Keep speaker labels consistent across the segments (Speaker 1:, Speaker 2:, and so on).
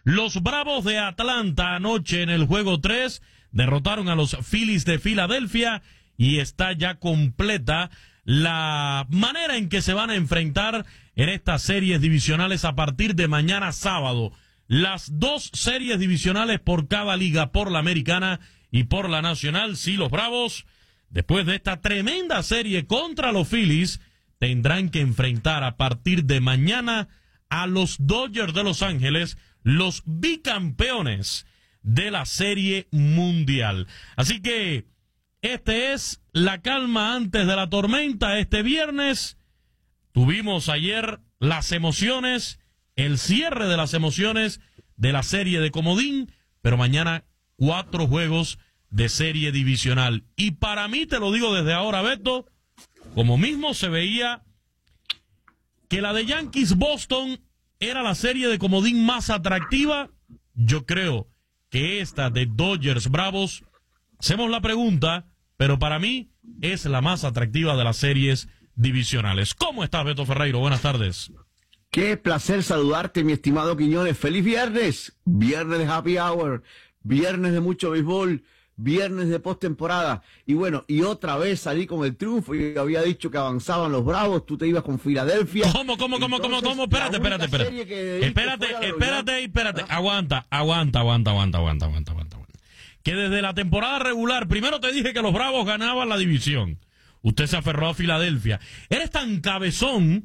Speaker 1: Los Bravos de Atlanta anoche en el juego 3 derrotaron a los Phillies de Filadelfia y está ya completa la manera en que se van a enfrentar en estas series divisionales a partir de mañana sábado. Las dos series divisionales por cada liga, por la americana y por la nacional. Sí, los Bravos, después de esta tremenda serie contra los Phillies, tendrán que enfrentar a partir de mañana a los Dodgers de Los Ángeles, los bicampeones de la Serie Mundial. Así que este es la calma antes de la tormenta. Este viernes tuvimos ayer las emociones, el cierre de las emociones de la serie de comodín, pero mañana 4 juegos de serie divisional. Y para mí, te lo digo desde ahora, Beto, como mismo se veía que la de Yankees-Boston era la serie de comodín más atractiva, yo creo que esta de Dodgers-Bravos, hacemos la pregunta, pero para mí es la más atractiva de las series divisionales. ¿Cómo estás, Beto Ferreiro? Buenas tardes.
Speaker 2: Qué placer saludarte, mi estimado Quiñones. ¡Feliz viernes! Viernes de Happy Hour, viernes de mucho béisbol, viernes de postemporada. Y bueno, y otra vez salí con el triunfo. Y había dicho que avanzaban los Bravos, tú te ibas con Filadelfia.
Speaker 1: ¿Cómo? Espérate. Aguanta. Que desde la temporada regular, primero te dije que los Bravos ganaban la división. Usted se aferró a Filadelfia. Eres tan cabezón,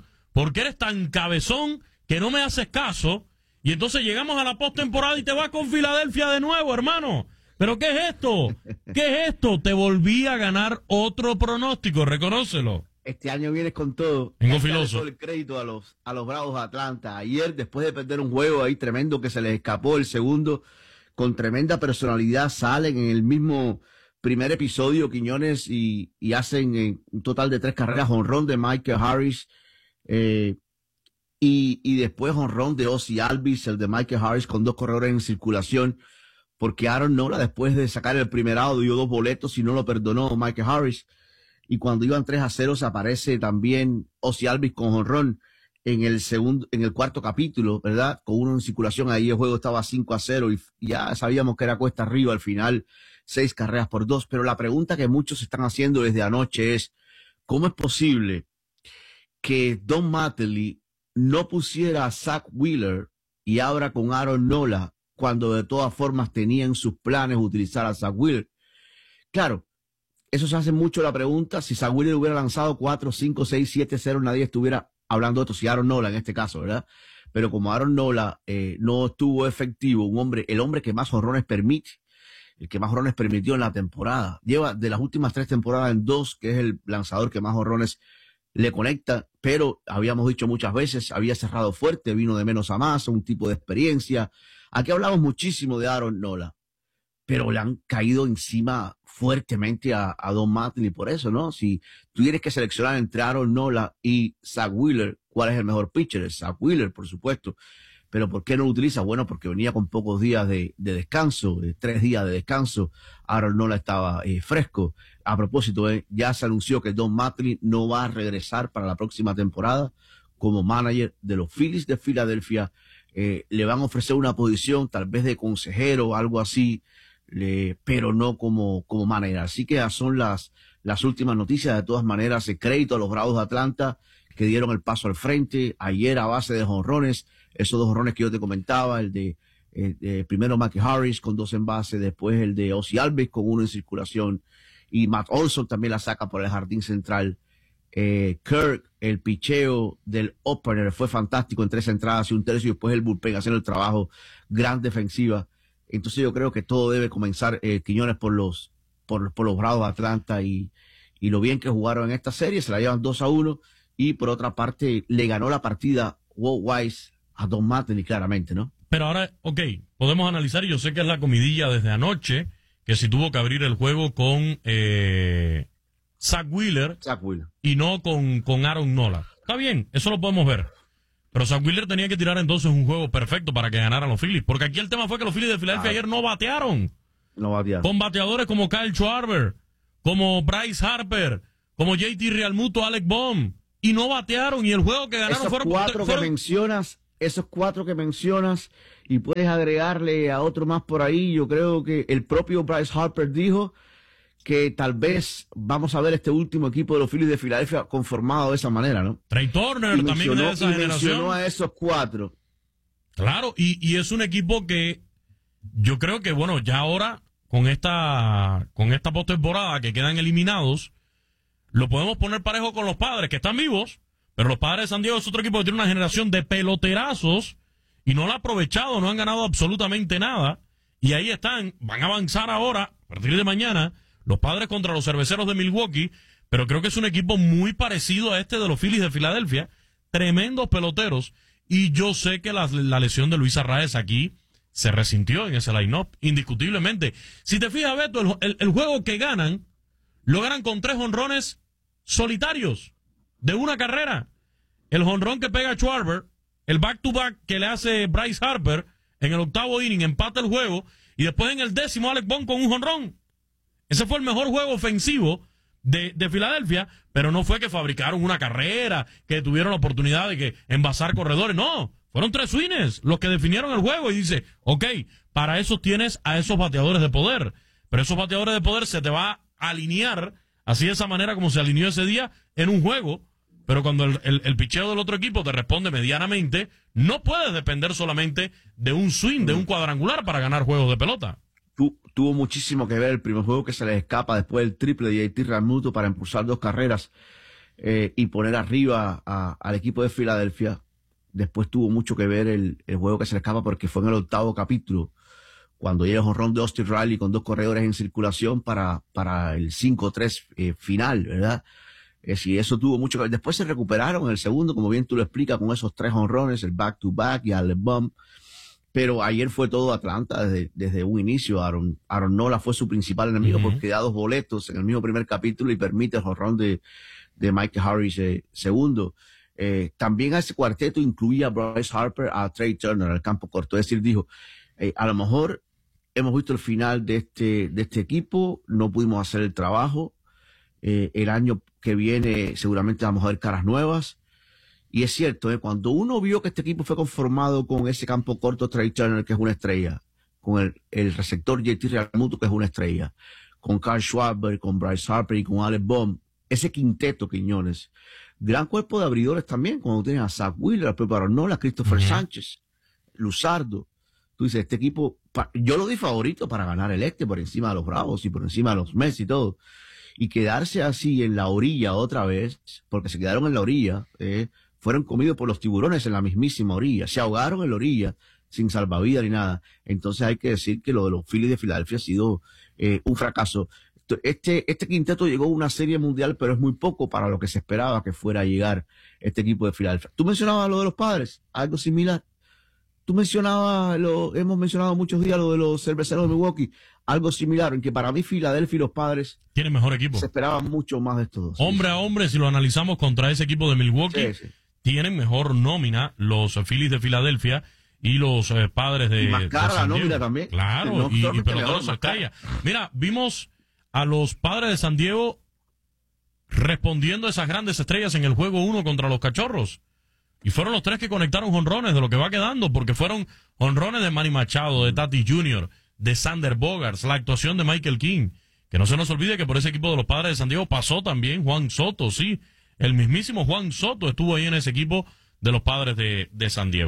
Speaker 1: que no me haces caso, y entonces llegamos a la postemporada y te vas con Filadelfia de nuevo, hermano. ¿Pero qué es esto? Te volví a ganar otro pronóstico, reconócelo.
Speaker 2: Este año vienes con todo.
Speaker 1: Vengo filoso.
Speaker 2: Todo el crédito a los Bravos de Atlanta. Ayer, después de perder un juego ahí tremendo que se les escapó, el segundo, con tremenda personalidad, salen en el mismo primer episodio, Quiñones, y hacen un total de 3 carreras, jonrón de Michael Harris, y después jonrón de Ozzie Albies, el de Michael Harris, con 2 corredores en circulación, porque Aaron Nola, después de sacar el primer out, dio 2 boletos y no lo perdonó Michael Harris. Y cuando iban 3-0, aparece también Ozzie Albies con jonrón en el cuarto capítulo, ¿verdad? Con 1 en circulación, ahí el juego estaba 5-0 y ya sabíamos que era cuesta arriba al final, 6 carreras por 2. Pero la pregunta que muchos están haciendo desde anoche es, ¿cómo es posible que Don Mattingly no pusiera a Zach Wheeler y ahora con Aaron Nola, cuando de todas formas tenía en sus planes utilizar a Zach Wheeler? Claro, eso se hace mucho la pregunta. Si Zach Wheeler hubiera lanzado 4, 5, 6, 7-0, nadie estuviera hablando de esto. Si Aaron Nola en este caso, ¿verdad? Pero como Aaron Nola no estuvo efectivo, el hombre que más jonrones permite, el que más jonrones permitió en la temporada, lleva de las últimas 3 temporadas en 2, que es el lanzador que más jonrones le conecta, pero habíamos dicho muchas veces, había cerrado fuerte, vino de menos a más, un tipo de experiencia. Aquí hablamos muchísimo de Aaron Nola, pero le han caído encima fuertemente a Don Mattingly por eso, ¿no? Si tú tienes que seleccionar entre Aaron Nola y Zach Wheeler, ¿cuál es el mejor pitcher? Es Zach Wheeler, por supuesto. Pero ¿por qué no lo utiliza? Bueno, porque venía con pocos días de descanso, 3 días de descanso. Aaron Nola estaba fresco. A propósito, ya se anunció que Don Mattingly no va a regresar para la próxima temporada como manager de los Phillies de Filadelfia. Le van a ofrecer una posición tal vez de consejero o algo así, pero no como manager. Así que son las últimas noticias. De todas maneras, crédito a los Bravos de Atlanta que dieron el paso al frente ayer a base de jonrones. Esos 2 jonrones que yo te comentaba, el de primero Michael Harris con 2 en base, después el de Ozzie Albies con 1 en circulación, y Matt Olson también la saca por el jardín central. Kirk, el picheo del opener fue fantástico en 3 entradas y 1/3, y después el bullpen haciendo el trabajo, gran defensiva. Entonces yo creo que todo debe comenzar, Quiñones, por los Bravos de Atlanta y lo bien que jugaron en esta serie. Se la llevan 2-1, y por otra parte le ganó la partida Walt Weiss a Don Mattingly claramente, ¿no?
Speaker 1: Pero ahora, podemos analizar, y yo sé que es la comidilla desde anoche, que si tuvo que abrir el juego con Zach Wheeler y no con Aaron Nola. Está bien, eso lo podemos ver. Pero Zach Wheeler tenía que tirar entonces un juego perfecto para que ganaran los Phillies. Porque aquí el tema fue que los Phillies de Filadelfia ayer no batearon. Con bateadores como Kyle Schwarber, como Bryce Harper, como JT Realmuto, Alec Bohm. Y no batearon. Y el juego que ganaron
Speaker 2: esos
Speaker 1: fueron...
Speaker 2: que mencionas, esos 4 que mencionas y puedes agregarle a otro más por ahí, yo creo que el propio Bryce Harper dijo que tal vez vamos a ver este último equipo de los Phillies de Filadelfia conformado de esa manera, ¿no?
Speaker 1: Trey Turner también de esa generación.
Speaker 2: Mencionó a esos 4.
Speaker 1: Claro, y es un equipo que yo creo que, bueno, ya ahora, con esta postemporada que quedan eliminados, lo podemos poner parejo con los Padres, que están vivos, pero los Padres de San Diego es otro equipo que tiene una generación de peloterazos y no lo ha aprovechado, no han ganado absolutamente nada, y ahí están, van a avanzar ahora, a partir de mañana, los Padres contra los Cerveceros de Milwaukee, pero creo que es un equipo muy parecido a este de los Phillies de Filadelfia, tremendos peloteros, y yo sé que la lesión de Luis Arraez aquí se resintió en ese line-up, indiscutiblemente. Si te fijas, Beto, el juego que ganan, lo ganan con 3 jonrones solitarios de una carrera. El jonrón que pega Schwarber, el back-to-back que le hace Bryce Harper en el 8º inning, empata el juego, y después en el 10º Alec Bohm con un jonrón. Ese fue el mejor juego ofensivo de Filadelfia, pero no fue que fabricaron una carrera, que tuvieron la oportunidad de que envasar corredores, no, fueron 3 swings los que definieron el juego, y dice, ok, para eso tienes a esos bateadores de poder, pero esos bateadores de poder se te va a alinear así de esa manera como se alineó ese día en un juego, pero cuando el picheo del otro equipo te responde medianamente, no puedes depender solamente de un swing, de un cuadrangular para ganar juegos de pelota.
Speaker 2: Tuvo muchísimo que ver el primer juego que se les escapa después del triple de JT Realmuto para impulsar 2 carreras y poner arriba al equipo de Filadelfia. Después tuvo mucho que ver el juego que se les escapa porque fue en el 8º capítulo, cuando llega el jonrón de Austin Riley con 2 corredores en circulación para el 5-3 final, ¿verdad? Y eso tuvo mucho que ver. Después se recuperaron en el segundo, como bien tú lo explicas, con esos 3 jonrones, el back-to-back y Alec Bohm. Pero ayer fue todo Atlanta desde un inicio. Aaron Nola fue su principal enemigo porque da 2 boletos en el mismo primer capítulo y permite el jonrón de Mike Harris segundo. También a ese cuarteto incluía a Bryce Harper, a Trey Turner al campo corto. Es decir, dijo, a lo mejor hemos visto el final de este equipo, no pudimos hacer el trabajo. El año que viene seguramente vamos a ver caras nuevas. Y es cierto, cuando uno vio que este equipo fue conformado con ese campo corto, Trey Turner, que es una estrella, con el receptor JT Realmuto, que es una estrella, con Kyle Schwarber, con Bryce Harper y con Alec Bohm, ese quinteto, Quiñones, gran cuerpo de abridores también, cuando tienes a Zach Wheeler, a Pepe Arnold, a Christopher Sánchez, Luzardo. Tú dices, este equipo, yo lo di favorito para ganar el por encima de los Bravos y por encima de los Mets y todo. Y quedarse así en la orilla otra vez, porque se quedaron en la orilla, fueron comidos por los tiburones en la mismísima orilla, se ahogaron en la orilla sin salvavidas ni nada. Entonces hay que decir que lo de los Phillies de Filadelfia ha sido un fracaso. Este quinteto llegó a una serie mundial, pero es muy poco para lo que se esperaba que fuera a llegar este equipo de Filadelfia. Tú mencionabas lo de los Padres, algo similar. Tú mencionabas, hemos mencionado muchos días lo de los Cerveceros de Milwaukee, algo similar, en que para mí Filadelfia y los Padres
Speaker 1: tienen mejor equipo.
Speaker 2: Se esperaba mucho más de estos dos.
Speaker 1: Hombre a hombre, si lo analizamos contra ese equipo de Milwaukee, tienen mejor nómina los Phillies de Filadelfia y los Padres de...
Speaker 2: Y más cara
Speaker 1: de
Speaker 2: la nómina también.
Speaker 1: Claro, y peloteros estrella. Mira, vimos a los Padres de San Diego respondiendo a esas grandes estrellas en el juego 1 contra los Cachorros. Y fueron los 3 que conectaron jonrones de lo que va quedando, porque fueron jonrones de Manny Machado, de Tatis Jr., de Sander Bogaerts, la actuación de Michael King. Que no se nos olvide que por ese equipo de los Padres de San Diego pasó también Juan Soto, sí. El mismísimo Juan Soto estuvo ahí en ese equipo de los Padres de San Diego.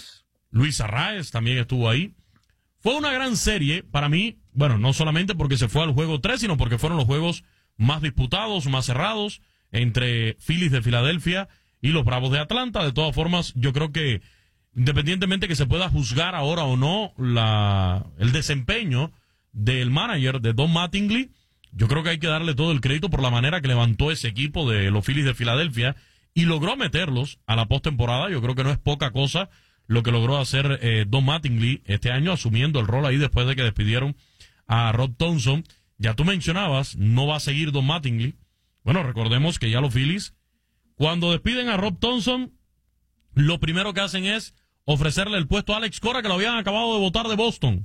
Speaker 1: Luis Arraez también estuvo ahí. Fue una gran serie para mí, bueno, no solamente porque se fue al juego 3, sino porque fueron los juegos más disputados, más cerrados, entre Phillies de Filadelfia y los Bravos de Atlanta. De todas formas, yo creo que independientemente que se pueda juzgar ahora o no el desempeño del manager de Don Mattingly, yo creo que hay que darle todo el crédito por la manera que levantó ese equipo de los Phillies de Filadelfia y logró meterlos a la postemporada. Yo creo que no es poca cosa lo que logró hacer Don Mattingly este año, asumiendo el rol ahí después de que despidieron a Rob Thomson. Ya tú mencionabas, no va a seguir Don Mattingly. Bueno, recordemos que ya los Phillies, cuando despiden a Rob Thomson, lo primero que hacen es ofrecerle el puesto a Alex Cora, que lo habían acabado de votar de Boston.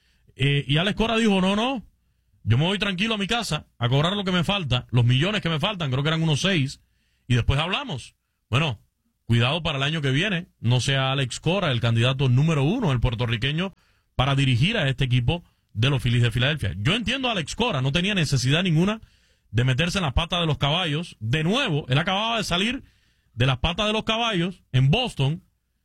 Speaker 1: Y Alex Cora dijo, no, yo me voy tranquilo a mi casa a cobrar lo que me falta, los millones que me faltan, creo que eran unos 6, y después hablamos. Bueno, cuidado para el año que viene, no sea Alex Cora el candidato número 1, el puertorriqueño, para dirigir a este equipo de los Phillies de Filadelfia. Yo entiendo a Alex Cora, no tenía necesidad ninguna de meterse en las patas de los caballos. De nuevo, él acababa de salir de las patas de los caballos en Boston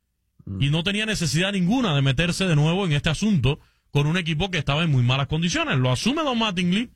Speaker 1: y no tenía necesidad ninguna de meterse de nuevo en este asunto con un equipo que estaba en muy malas condiciones. Lo asume Don Mattingly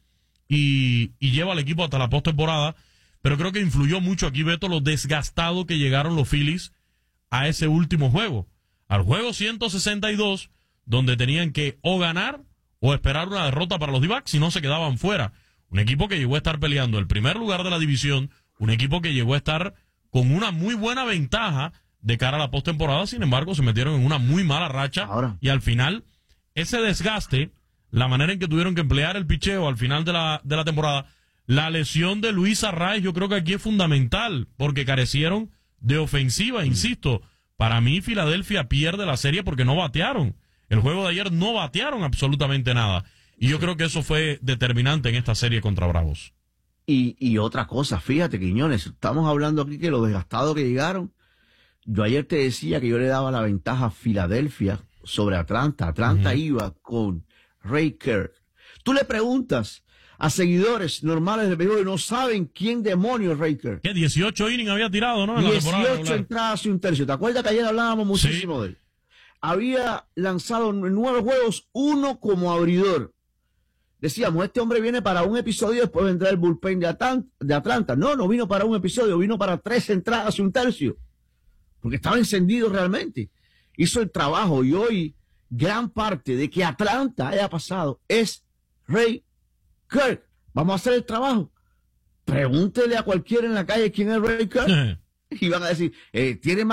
Speaker 1: y lleva al equipo hasta la postemporada, pero creo que influyó mucho aquí, Beto, lo desgastado que llegaron los Phillies a ese último juego, al juego 162, donde tenían que o ganar o esperar una derrota para los D-backs, si no se quedaban fuera. Un equipo que llegó a estar peleando el primer lugar de la división, un equipo que llegó a estar con una muy buena ventaja de cara a la postemporada, sin embargo, se metieron en una muy mala racha. Y al final, ese desgaste, la manera en que tuvieron que emplear el picheo al final de la temporada, la lesión de Luis Arraez, yo creo que aquí es fundamental, porque carecieron de ofensiva, insisto. Para mí, Filadelfia pierde la serie porque no batearon. El juego de ayer no batearon absolutamente nada. Y yo creo que eso fue determinante en esta serie contra Bravos.
Speaker 2: Y otra cosa, fíjate, Quiñones, estamos hablando aquí que lo desgastado que llegaron. Yo ayer te decía que yo le daba la ventaja a Filadelfia sobre Atlanta. Atlanta iba con Ray Kerr. Tú le preguntas a seguidores normales del béisbol y no saben quién demonios es Ray Kerr.
Speaker 1: ¿Qué? 18 innings había tirado, ¿no? En
Speaker 2: 18 entradas y un tercio. ¿Te acuerdas que ayer hablábamos muchísimo de él? Había lanzado en 9 juegos, 1 como abridor. Decíamos, este hombre viene para un episodio, después vendrá el bullpen de Atlanta. No vino para un episodio, vino para 3 entradas y un tercio. Porque estaba encendido realmente. Hizo el trabajo y hoy gran parte de que Atlanta haya pasado es Ray Kerr. Vamos a hacer el trabajo. Pregúntele a cualquiera en la calle quién es Ray Kerr. Y van a decir, tiene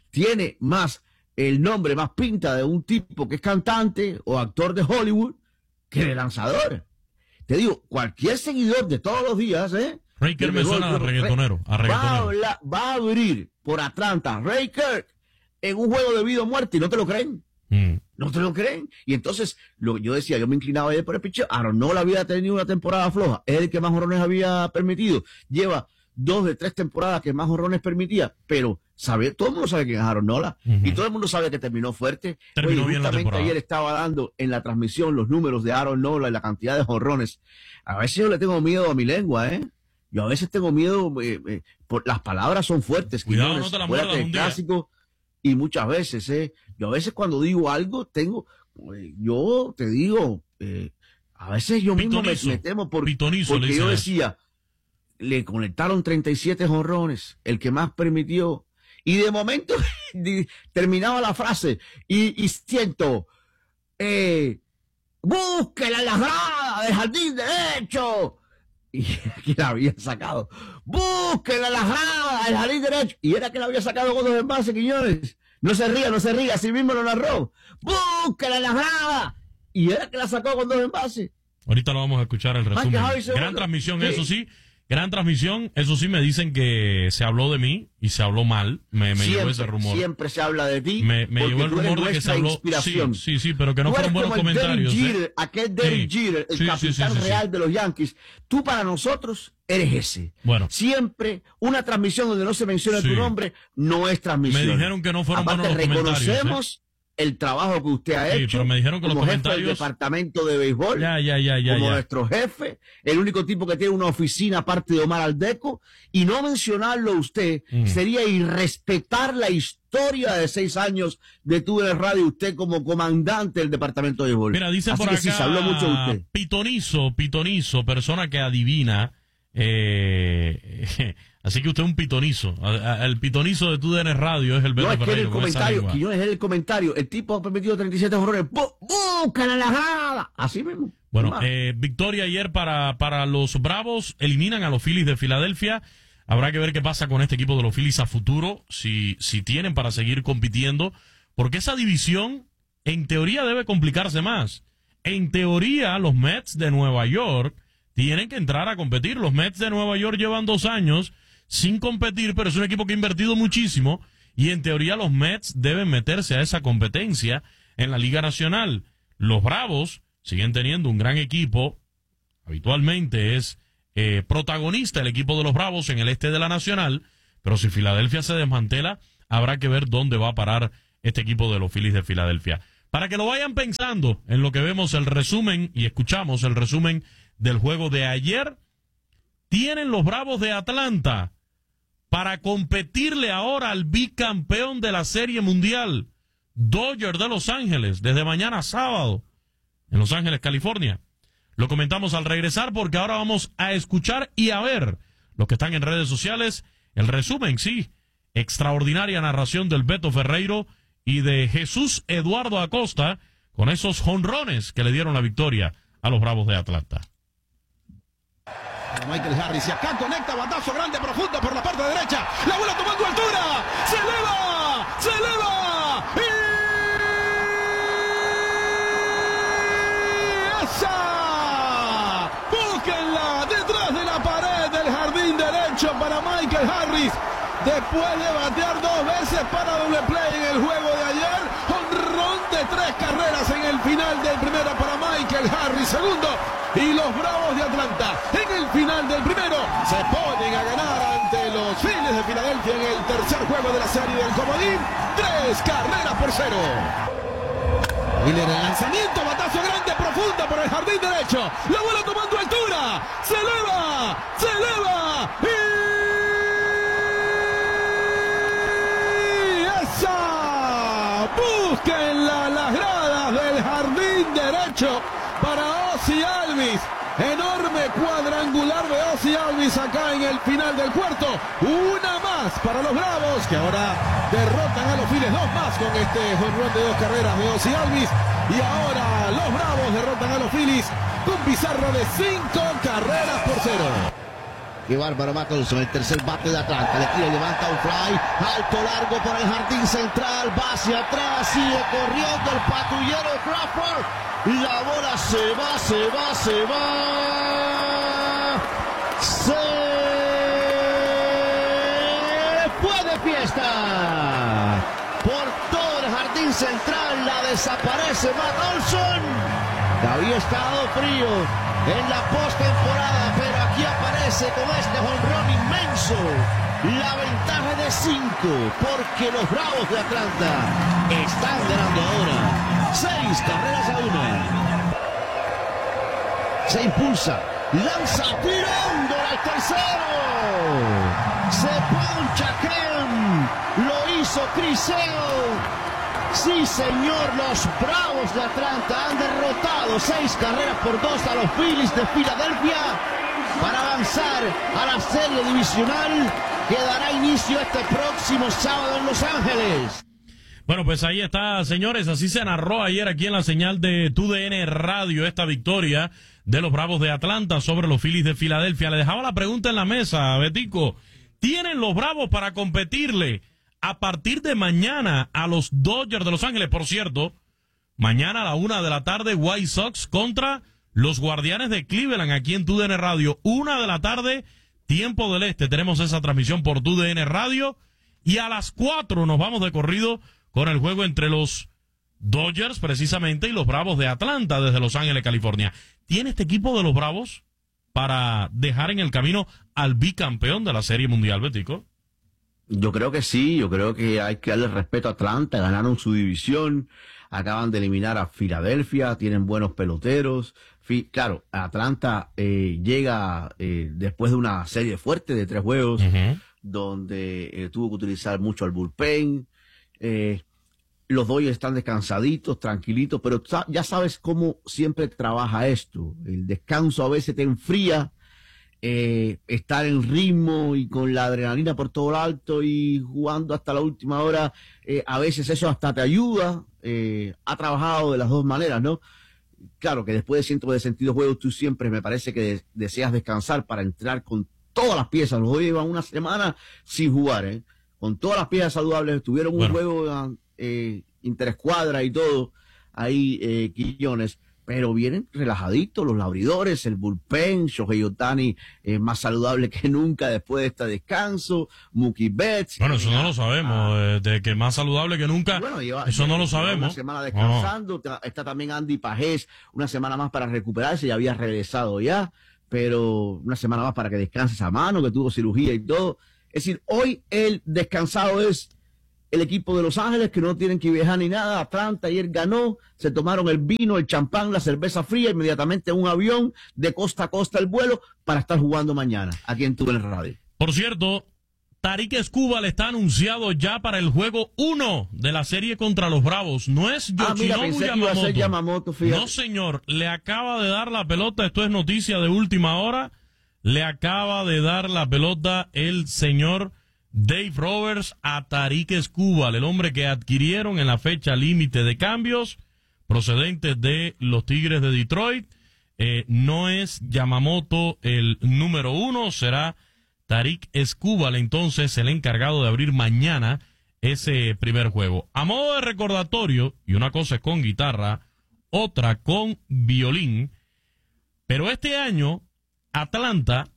Speaker 2: más el nombre, más pinta de un tipo que es cantante o actor de Hollywood que de lanzador. Te digo, cualquier seguidor de todos los días,
Speaker 1: Ray Kerr me suena a reggaetonero.
Speaker 2: Va a abrir por Atlanta Ray Kerr en un juego de vida o muerte y no te lo creen. No te lo creen. Y entonces, yo decía, yo me inclinaba ayer por el picheo. Aaron Nola había tenido una temporada floja. Es el que más jonrones había permitido. Lleva 2 de 3 temporadas que más jonrones permitía. Pero todo el mundo sabe quién es Aaron Nola. Y todo el mundo sabe que terminó fuerte.
Speaker 1: Terminó bien la temporada.
Speaker 2: Ayer estaba dando en la transmisión los números de Aaron Nola y la cantidad de jonrones. A veces yo le tengo miedo a mi lengua, Yo a veces tengo miedo, por las palabras son fuertes.
Speaker 1: Cuidado, no te la muerdas un día.
Speaker 2: Clásico. Y muchas veces, yo a veces cuando digo algo, yo te digo, a veces yo mismo me temo porque yo decía, le conectaron 37 jonrones, el que más permitió, y de momento terminaba la frase, y siento, búsquela en las gradas del jardín derecho, y aquí la había sacado, búsquela en las gradas del jardín derecho, y era que la había sacado con 2 envases, Quiñones. No se ría, así mismo lo narró. ¡Búsquela en las gradas! Y era que la sacó con 2 envases.
Speaker 1: Ahorita lo vamos a escuchar el resumen. Gran transmisión, eso sí. Gran transmisión, eso sí, me dicen que se habló de mí y se habló mal. Me llegó ese rumor.
Speaker 2: Siempre se habla de ti.
Speaker 1: Me llegó el rumor de que se habló. Sí, pero que no fueron buenos comentarios.
Speaker 2: Aquel Derek Jeter, el capitán real de los Yankees. Tú para nosotros eres ese.
Speaker 1: Bueno.
Speaker 2: Siempre una transmisión donde no se menciona tu nombre no es transmisión.
Speaker 1: Me dijeron que no fueron buenos comentarios.
Speaker 2: Reconocemos el trabajo que usted ha hecho,
Speaker 1: pero me dijeron que
Speaker 2: como
Speaker 1: los
Speaker 2: jefe
Speaker 1: comentarios
Speaker 2: del departamento de béisbol, como nuestro jefe, el único tipo que tiene una oficina aparte de Omar Aldeco, y no mencionarlo usted sería irrespetar la historia de 6 años de TUDN Radio, usted como comandante del departamento de béisbol.
Speaker 1: Mira, dicen
Speaker 2: así
Speaker 1: por
Speaker 2: que
Speaker 1: acá,
Speaker 2: sí, se habló mucho de usted.
Speaker 1: Pitonizo, persona que adivina. Así que usted es un pitonizo. El pitonizo de TUDN Radio es el Beto
Speaker 2: Ferreiro. No, es que
Speaker 1: el
Speaker 2: comentario, que yo es el comentario. El tipo ha permitido 37 jorrones. ¡Búscala la jada! Así mismo.
Speaker 1: Bueno, victoria ayer para los Bravos. Eliminan a los Phillies de Filadelfia. Habrá que ver qué pasa con este equipo de los Phillies a futuro. Si tienen para seguir compitiendo. Porque esa división, en teoría, debe complicarse más. En teoría, los Mets de Nueva York tienen que entrar a competir. Los Mets de Nueva York llevan 2 años sin competir, pero es un equipo que ha invertido muchísimo y en teoría los Mets deben meterse a esa competencia en la Liga Nacional. Los Bravos siguen teniendo un gran equipo. Habitualmente es protagonista el equipo de los Bravos en el este de la Nacional, pero si Filadelfia se desmantela, habrá que ver dónde va a parar este equipo de los Phillies de Filadelfia. Para que lo vayan pensando en lo que vemos el resumen y escuchamos el resumen del juego de ayer, tienen los Bravos de Atlanta para competirle ahora al bicampeón de la Serie Mundial, Dodgers de Los Ángeles, desde mañana sábado, en Los Ángeles, California. Lo comentamos al regresar porque ahora vamos a escuchar y a ver los que están en redes sociales. El resumen, sí, extraordinaria narración del Beto Ferreiro y de Jesús Eduardo Acosta con esos jonrones que le dieron la victoria a los Bravos de Atlanta.
Speaker 3: Michael Harris y acá conecta, batazo grande, profundo por la parte derecha. La bola tomando altura. Se eleva. Se eleva. Y esa. Búsquenla detrás de la pared del jardín derecho para Michael Harris. Después de batear 2 veces para doble play en el juego de ayer, jonrón de 3 carreras en el final del primero para Michael Harris, segundo, y los Bravos de Atlanta en el final del primero se ponen a ganar ante los Phillies de Filadelfia en el tercer juego de la serie del comodín, 3 carreras por 0. Miller el lanzamiento, batazo grande, profundo por el jardín derecho, la bola tomando altura, se eleva y búsquenla las gradas del jardín derecho para Ozzie Albies. Enorme cuadrangular de Ozzie Albies acá en el final del cuarto. Una más para los Bravos que ahora derrotan a los Phillies. 2 más con este jonrón de 2 carreras de Ozzie Albies. Y ahora los Bravos derrotan a los Phillies con pizarra de 5 carreras por 0.
Speaker 4: Qué bárbaro Mattolson, el tercer bate de Atlanta, le tira y levanta un fly, alto largo por el jardín central, va hacia atrás, sigue corriendo el patrullero Crawford, la bola se va, se fue de fiesta, por todo el jardín central la desaparece Mattolson, que había estado frío en la postemporada, pero aquí aparece con este jonrón inmenso. La ventaja de 5, porque los Bravos de Atlanta están ganando ahora 6 carreras a 1. Se impulsa, lanza tirando al tercero. Se poncha Ken, lo hizo Criseo. Sí, señor, los Bravos de Atlanta han derrotado 6 carreras por 2 a los Phillies de Filadelfia para avanzar a la serie divisional que dará inicio este próximo sábado en Los Ángeles.
Speaker 1: Bueno, pues ahí está, señores, así se narró ayer aquí en la señal de TUDN Radio esta victoria de los Bravos de Atlanta sobre los Phillies de Filadelfia. Le dejaba la pregunta en la mesa, Betico, ¿tienen los Bravos para competirle a partir de mañana a los Dodgers de Los Ángeles? Por cierto, mañana a la 1 de la tarde, White Sox contra los Guardianes de Cleveland aquí en TUDN Radio. 1 de la tarde, tiempo del este. Tenemos esa transmisión por TUDN Radio. Y a las 4 nos vamos de corrido con el juego entre los Dodgers, precisamente, y los Bravos de Atlanta desde Los Ángeles, California. ¿Tiene este equipo de los Bravos para dejar en el camino al bicampeón de la Serie Mundial, Betico?
Speaker 2: Yo creo que sí, yo creo que hay que darle respeto a Atlanta, ganaron su división, acaban de eliminar a Filadelfia, tienen buenos peloteros. Claro, Atlanta llega después de una serie fuerte de 3 juegos, donde tuvo que utilizar mucho al bullpen. Los Dodgers están descansaditos, tranquilitos, pero ya sabes cómo siempre trabaja esto. El descanso a veces te enfría. Estar en ritmo y con la adrenalina por todo lo alto y jugando hasta la última hora, a veces eso hasta te ayuda. Ha trabajado de las 2 maneras, ¿no? Claro que después de 162 juegos tú siempre me parece que deseas descansar para entrar con todas las piezas. Los Dodgers llevan una semana sin jugar, con todas las piezas saludables. Tuvieron un juego interescuadra y todo ahí, Quillones. Pero vienen relajaditos los abridores, el bullpen. Shohei Ohtani es más saludable que nunca después de este descanso. Mookie Betts.
Speaker 1: Bueno, eso no lo sabemos. De que más saludable que nunca, bueno, eso no lo sabemos.
Speaker 2: Una semana descansando. Está también Andy Pajés, una semana más para recuperarse. Ya había regresado ya, pero una semana más para que descanse esa mano, que tuvo cirugía y todo. Es decir, hoy el descansado es el equipo de Los Ángeles, que no tienen que viajar ni nada. Atlanta ayer ganó, se tomaron el vino, el champán, la cerveza fría, inmediatamente en un avión de costa a costa el vuelo para estar jugando mañana aquí en TUDN Radio.
Speaker 1: Por cierto, Tarik Skubal está anunciado ya para el juego 1 de la serie contra los Bravos. No es Yoshinobu
Speaker 2: Yamamoto.
Speaker 1: No, señor. Le acaba de dar la pelota. Esto es noticia de última hora. Le acaba de dar la pelota el señor Dave Roberts a Tarik Skubal, el hombre que adquirieron en la fecha límite de cambios procedente de los Tigres de Detroit. No es Yamamoto el número 1, será Tarik Skubal entonces el encargado de abrir mañana ese primer juego. A modo de recordatorio, y una cosa es con guitarra, otra con violín, pero este año Atlanta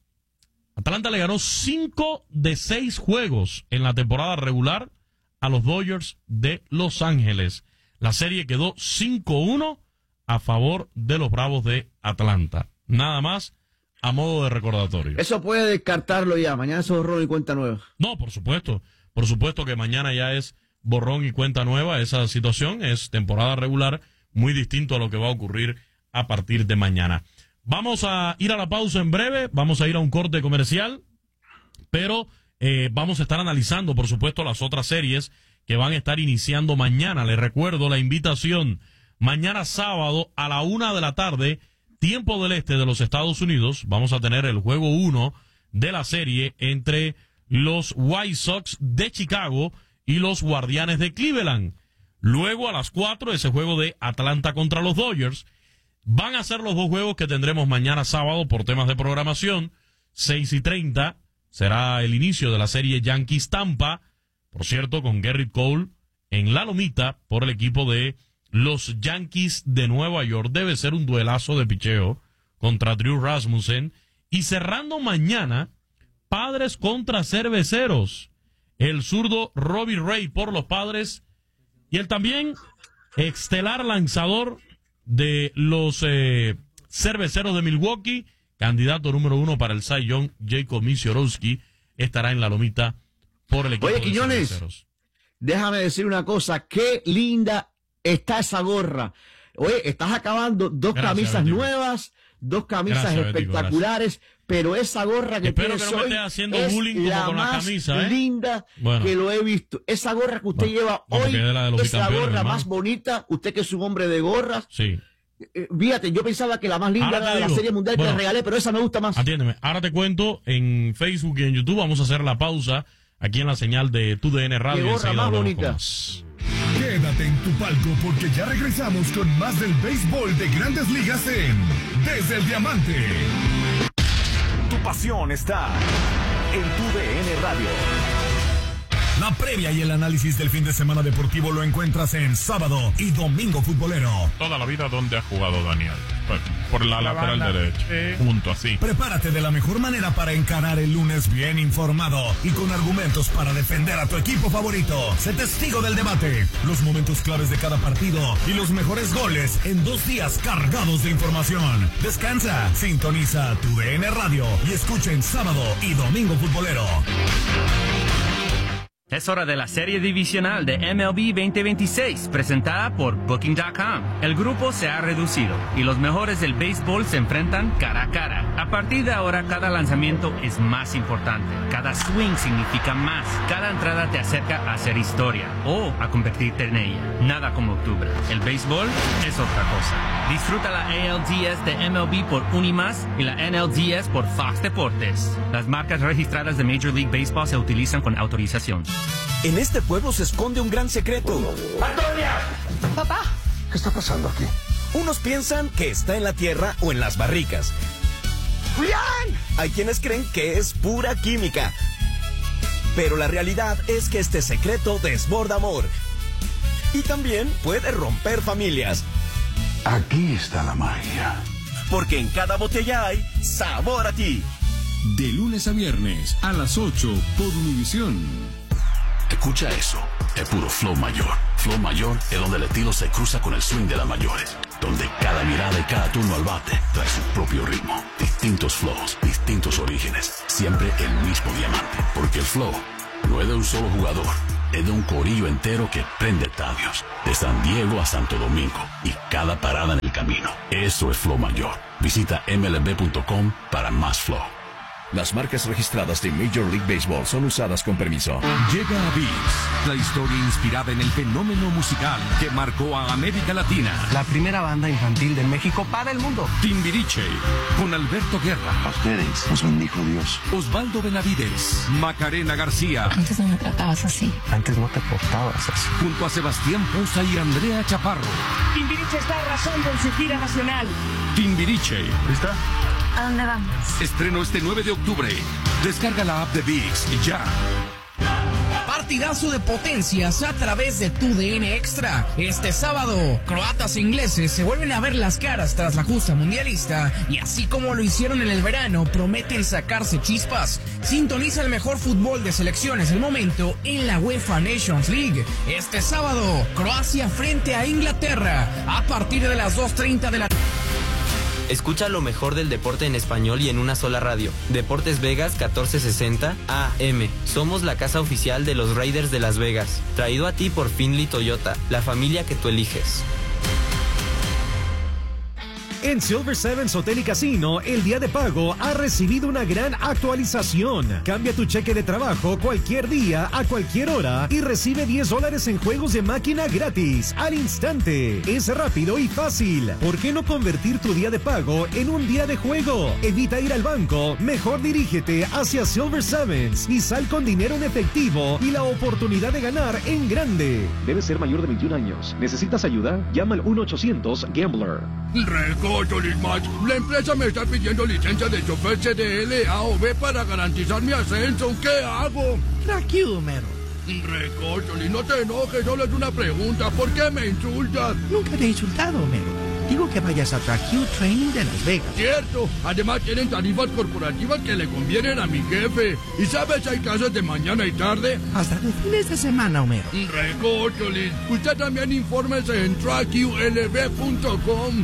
Speaker 1: le ganó 5 de 6 juegos en la temporada regular a los Dodgers de Los Ángeles. La serie quedó 5-1 a favor de los Bravos de Atlanta. Nada más a modo de recordatorio.
Speaker 2: Eso puede descartarlo ya. Mañana es borrón y cuenta nueva.
Speaker 1: No, por supuesto. Por supuesto que mañana ya es borrón y cuenta nueva. Esa situación es temporada regular, muy distinto a lo que va a ocurrir a partir de mañana. Vamos a ir a la pausa en breve, vamos a ir a un corte comercial, pero vamos a estar analizando, por supuesto, las otras series que van a estar iniciando mañana. Les recuerdo la invitación, mañana sábado a la 1 de la tarde, tiempo del este de los Estados Unidos, vamos a tener el juego 1 de la serie entre los White Sox de Chicago y los Guardianes de Cleveland. Luego a las 4 ese juego de Atlanta contra los Dodgers. Van a ser los dos juegos que tendremos mañana sábado por temas de programación. 6:30 será el inicio de la serie Yankees-Tampa, por cierto, con Gerrit Cole en la lomita por el equipo de los Yankees de Nueva York. Debe ser un duelazo de picheo contra Drew Rasmussen. Y cerrando mañana, Padres contra Cerveceros. El zurdo Robbie Ray por los Padres y el también estelar lanzador de los Cerveceros de Milwaukee, candidato número 1 para el Cy Young, Jacob Misiorowski, estará en la lomita por el equipo de
Speaker 2: Quiñones,
Speaker 1: Cerveceros.
Speaker 2: Déjame decir una cosa, qué linda está esa gorra. Oye, estás acabando dos camisas nuevas, dos camisas espectaculares, pero esa gorra que tienes hoy es la más linda que lo he visto. Esa gorra que usted lleva hoy es la gorra más bonita. Usted que es un hombre de gorras.
Speaker 1: Sí.
Speaker 2: Fíjate, yo pensaba que la más linda era la Serie Mundial que le regalé, pero esa me gusta más.
Speaker 1: Atiéndeme, ahora te cuento, en Facebook y en YouTube vamos a hacer la pausa aquí en la señal de TUDN Radio.
Speaker 2: Qué gorra más bonita.
Speaker 5: Quédate en tu palco porque ya regresamos con más del béisbol de Grandes Ligas en Desde el Diamante. Tu pasión está en TUDN Radio. La previa y el análisis del fin de semana deportivo lo encuentras en Sábado y Domingo Futbolero.
Speaker 6: Toda la vida donde ha jugado Daniel. Por la lateral derecha. Junto así.
Speaker 5: Prepárate de la mejor manera para encarar el lunes bien informado y con argumentos para defender a tu equipo favorito. Sé testigo del debate, los momentos claves de cada partido y los mejores goles en 2 días cargados de información. Descansa, sintoniza TUDN Radio y escucha en Sábado y Domingo Futbolero.
Speaker 7: Es hora de la serie divisional de MLB 2026, presentada por Booking.com. El grupo se ha reducido y los mejores del béisbol se enfrentan cara a cara. A partir de ahora, cada lanzamiento es más importante. Cada swing significa más. Cada entrada te acerca a hacer historia o a convertirte en ella. Nada como octubre. El béisbol es otra cosa. Disfruta la ALDS de MLB por Unimas y la NLDS por Fox Deportes. Las marcas registradas de Major League Baseball se utilizan con autorización.
Speaker 8: En este pueblo se esconde un gran secreto.
Speaker 9: ¡Antonia!
Speaker 8: ¡Papá!
Speaker 9: ¿Qué está pasando aquí?
Speaker 8: Unos piensan que está en la tierra o en las barricas.
Speaker 9: ¡Julián!
Speaker 8: Hay quienes creen que es pura química. Pero la realidad es que este secreto desborda amor. Y también puede romper familias.
Speaker 9: Aquí está la magia.
Speaker 8: Porque en cada botella hay sabor a ti.
Speaker 10: De lunes a viernes a las 8 por Univisión.
Speaker 11: Escucha eso, es puro flow mayor. Flow mayor es donde el estilo se cruza con el swing de las mayores. Donde cada mirada y cada turno al bate trae su propio ritmo. Distintos flows, distintos orígenes. Siempre el mismo diamante. Porque el flow no es de un solo jugador, es de un corillo entero que prende estadios, de San Diego a Santo Domingo, y cada parada en el camino. Eso es Flow Mayor. Visita mlb.com para más flow.
Speaker 12: Las marcas registradas de Major League Baseball son usadas con permiso.
Speaker 10: Llega a ViX, la historia inspirada en el fenómeno musical que marcó a América Latina.
Speaker 13: La primera banda infantil de México para el mundo.
Speaker 10: Timbiriche, con Alberto Guerra.
Speaker 9: A ustedes los bendijo Dios.
Speaker 10: Osvaldo Benavides, Macarena García.
Speaker 14: Antes no me tratabas así.
Speaker 13: Antes no te portabas así.
Speaker 10: Junto a Sebastián Poza y Andrea Chaparro.
Speaker 15: Timbiriche está arrasando en su gira nacional.
Speaker 10: Timbiriche.
Speaker 13: ¿Lista?
Speaker 14: ¿A dónde vamos?
Speaker 10: Estreno este 9 de octubre. Descarga la app de ViX y ya.
Speaker 16: Partidazo de potencias a través de TUDN Extra. Este sábado, croatas e ingleses se vuelven a ver las caras tras la justa mundialista y así como lo hicieron en el verano, prometen sacarse chispas. Sintoniza el mejor fútbol de selecciones del momento en la UEFA Nations League. Este sábado, Croacia frente a Inglaterra a partir de las 2:30 de la tarde.
Speaker 17: Escucha lo mejor del deporte en español y en una sola radio. Deportes Vegas 1460 AM. Somos la casa oficial de los Raiders de Las Vegas. Traído a ti por Findlay Toyota, la familia que tú eliges.
Speaker 18: En Silver Sevens Hotel y Casino, el día de pago ha recibido una gran actualización. Cambia tu cheque de trabajo cualquier día, a cualquier hora y recibe $10 en juegos de máquina gratis al instante. Es rápido y fácil. ¿Por qué no convertir tu día de pago en un día de juego? Evita ir al banco, mejor dirígete hacia Silver Sevens y sal con dinero en efectivo y la oportunidad de ganar en grande.
Speaker 19: Debes ser mayor de 21 años. ¿Necesitas ayuda? Llama al 1-800-GAMBLER.
Speaker 3: La empresa me está pidiendo licencia de chofer CDL, A o B para garantizar mi ascenso. ¿Qué hago?
Speaker 16: Tranquilo, mero.
Speaker 3: Recócholi, no te enojes, solo es una pregunta. ¿Por qué me insultas?
Speaker 16: Nunca te he insultado, mero. Digo que vayas a TrackQ Training de Las Vegas.
Speaker 3: Cierto. Además tienen tarifas corporativas que le convienen a mi jefe. ¿Y sabes, hay clases de mañana y tarde?
Speaker 16: Hasta de fines de semana, Homero.
Speaker 3: Recócholi, usted también infórmese en trackqlb.com.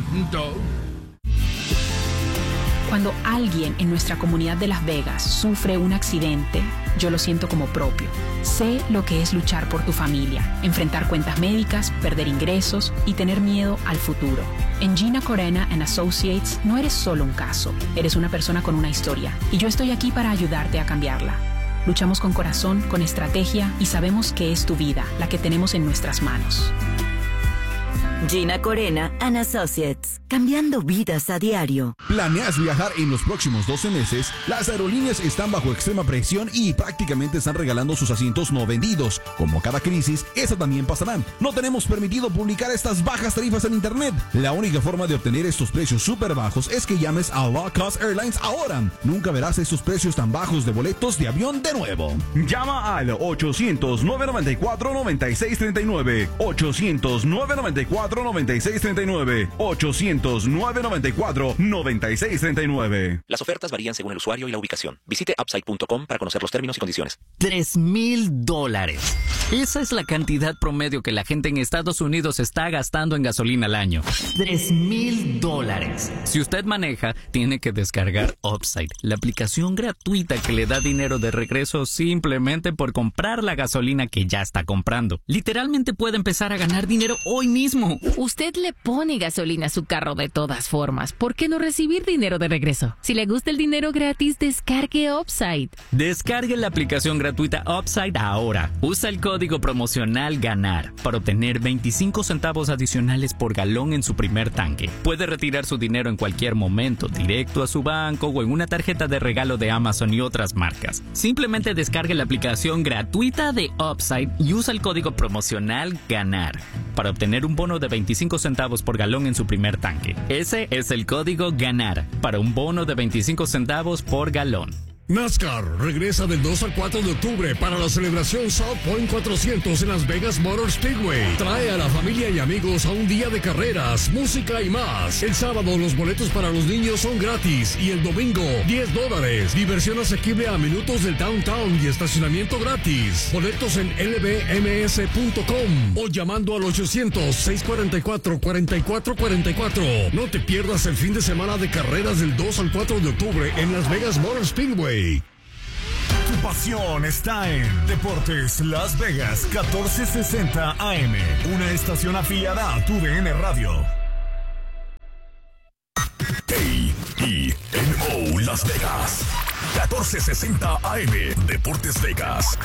Speaker 20: Cuando alguien en nuestra comunidad de Las Vegas sufre un accidente, yo lo siento como propio. Sé lo que es luchar por tu familia, enfrentar cuentas médicas, perder ingresos y tener miedo al futuro. En Gina Corena & Associates no eres solo un caso, eres una persona con una historia y yo estoy aquí para ayudarte a cambiarla. Luchamos con corazón, con estrategia y sabemos que es tu vida la que tenemos en nuestras manos.
Speaker 21: Gina Corena & Associates, cambiando vidas a diario.
Speaker 22: ¿Planeas viajar en los próximos 12 meses? Las aerolíneas están bajo extrema presión y prácticamente están regalando sus asientos no vendidos. Como cada crisis, esa también pasará. No tenemos permitido publicar estas bajas tarifas en internet. La única forma de obtener estos precios súper bajos es que llames a Low Cost Airlines ahora. Nunca verás estos precios tan bajos de boletos de avión de nuevo.
Speaker 23: Llama al 800-994-9639. 800-994-9639. 800-994-9639.
Speaker 24: Las ofertas varían según el usuario y la ubicación. Visite upside.com para conocer los términos y condiciones.
Speaker 25: $3,000. Esa es la cantidad promedio que la gente en Estados Unidos está gastando en gasolina al año. $3,000. Si usted maneja, tiene que descargar Upside, la aplicación gratuita que le da dinero de regreso simplemente por comprar la gasolina que ya está comprando. Literalmente puede empezar a ganar dinero hoy mismo.
Speaker 26: Usted le pone gasolina a su carro de todas formas. ¿Por qué no recibir dinero de regreso? Si le gusta el dinero gratis, descargue Upside.
Speaker 25: Descargue la aplicación gratuita Upside ahora. Usa el código promocional GANAR para obtener 25 centavos adicionales por galón en su primer tanque. Puede retirar su dinero en cualquier momento, directo a su banco o en una tarjeta de regalo de Amazon y otras marcas. Simplemente descargue la aplicación gratuita de Upside y usa el código promocional GANAR para obtener un bono de 25 centavos por galón en su primer tanque. Ese es el código GANAR para un bono de 25 centavos por galón.
Speaker 27: NASCAR regresa del 2 al 4 de octubre para la celebración South Point 400 en Las Vegas Motor Speedway. Trae a la familia y amigos a un día de carreras, música y más. El sábado los boletos para los niños son gratis y el domingo $10. Diversión asequible a minutos del downtown y estacionamiento gratis. Boletos en lbms.com o llamando al 800-644-4444. No te pierdas el fin de semana de carreras del 2 al 4 de octubre en Las Vegas Motor Speedway.
Speaker 1: Tu pasión está en Deportes Las Vegas 1460 AM, una estación afiliada a TUDN Radio. KENO Las Vegas 1460 AM, Deportes Vegas.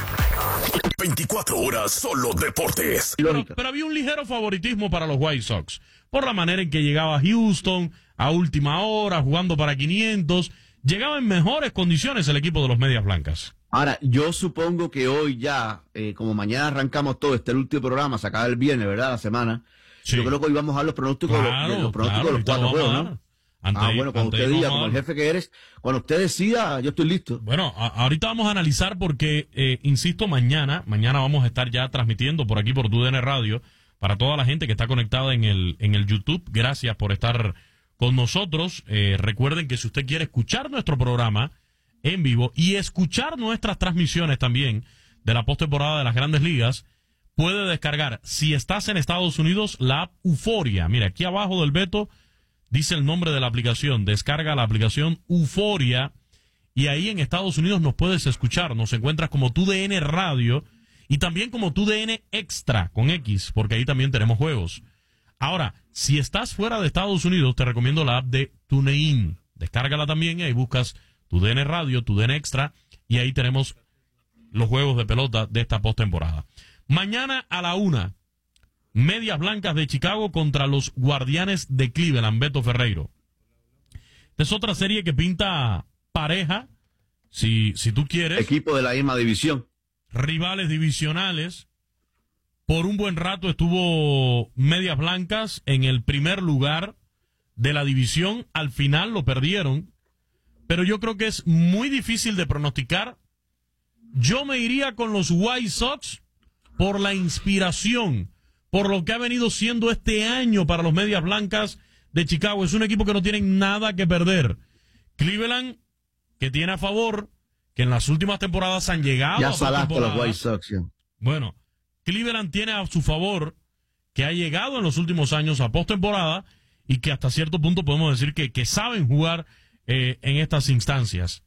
Speaker 1: 24 horas solo deportes.
Speaker 2: Pero había un ligero favoritismo para los White Sox por la manera en que llegaba Houston a última hora, jugando para 500. Llegaba en mejores condiciones el equipo de los Medias Blancas.
Speaker 4: Ahora, yo supongo que hoy ya, como mañana arrancamos todo, el último programa, se acaba el viernes, ¿verdad? La semana. Sí. Yo creo que hoy vamos a dar los pronósticos, de los 4 juegos, ¿no? Bueno, cuando usted diga, como el jefe que eres, cuando usted decida, yo estoy listo.
Speaker 2: Bueno, ahorita vamos a analizar porque, insisto, mañana vamos a estar ya transmitiendo por aquí por TUDN Radio para toda la gente que está conectada en el YouTube. Gracias por estar con nosotros. Recuerden que si usted quiere escuchar nuestro programa en vivo y escuchar nuestras transmisiones también de la postemporada de las Grandes Ligas, puede descargar, si estás en Estados Unidos, la app Euforia. Mira, aquí abajo del Beto dice el nombre de la aplicación. Descarga la aplicación Euforia y ahí en Estados Unidos nos puedes escuchar. Nos encuentras como TUDN Radio y también como TUDN Extra con X, porque ahí también tenemos juegos. Ahora, si estás fuera de Estados Unidos, te recomiendo la app de TuneIn. Descárgala también y ahí buscas TUDN Radio, TUDN Extra y ahí tenemos los juegos de pelota de esta postemporada. Mañana a la 1, Medias Blancas de Chicago contra los Guardianes de Cleveland, Beto Ferreiro. Esta es otra serie que pinta pareja, si tú quieres.
Speaker 4: Equipo de la misma división.
Speaker 2: Rivales divisionales. Por un buen rato estuvo Medias Blancas en el primer lugar de la división. Al final lo perdieron. Pero yo creo que es muy difícil de pronosticar. Yo me iría con los White Sox por la inspiración, por lo que ha venido siendo este año para los Medias Blancas de Chicago. Es un equipo que no tiene nada que perder. Cleveland, que tiene a favor, que en las últimas temporadas han llegado
Speaker 4: ya a los White Sox. Ya.
Speaker 2: Bueno, Cleveland tiene a su favor que ha llegado en los últimos años a postemporada y que hasta cierto punto podemos decir que saben jugar en estas instancias.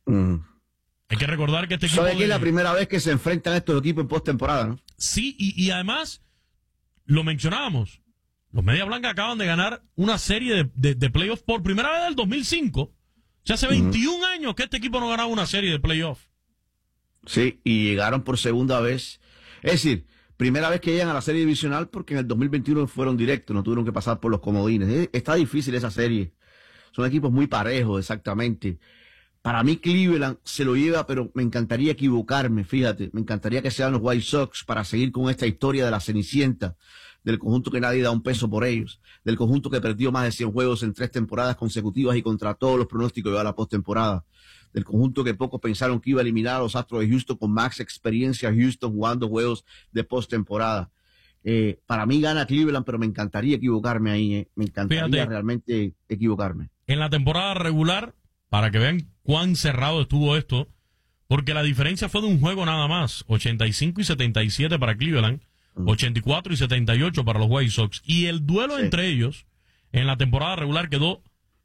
Speaker 2: Hay que recordar que este equipo...
Speaker 4: ¿Sabe que es la primera vez que se enfrentan estos equipos en postemporada, no?
Speaker 2: Sí, y además, lo mencionábamos, los Medias Blancas acaban de ganar una serie de playoffs por primera vez del 2005. O sea, hace 21 años que este equipo no ganaba una serie de playoffs.
Speaker 4: Sí, y llegaron por segunda vez. Es decir, primera vez que llegan a la serie divisional porque en el 2021 fueron directos, no tuvieron que pasar por los comodines. Está difícil esa serie. Son equipos muy parejos, exactamente. Para mí Cleveland se lo lleva, pero me encantaría equivocarme, fíjate. Me encantaría que sean los White Sox para seguir con esta historia de la Cenicienta, del conjunto que nadie da un peso por ellos, del conjunto que perdió más de 100 juegos en 3 temporadas consecutivas y contra todos los pronósticos de la postemporada, del conjunto que pocos pensaron que iba a eliminar a los Astros de Houston con más experiencia Houston jugando juegos de postemporada. Para mí gana Cleveland, pero me encantaría equivocarme ahí. Me encantaría realmente equivocarme.
Speaker 2: En la temporada regular, para que vean cuán cerrado estuvo esto, porque la diferencia fue de un juego nada más, 85 y 77 para Cleveland, 84 y 78 para los White Sox, y el duelo entre ellos en la temporada regular quedó